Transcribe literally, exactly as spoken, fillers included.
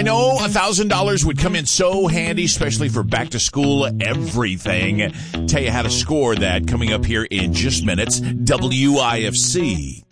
I know a thousand dollars would come in so handy, especially for back to school everything. Tell you how to score that coming up here in just minutes. W I F C.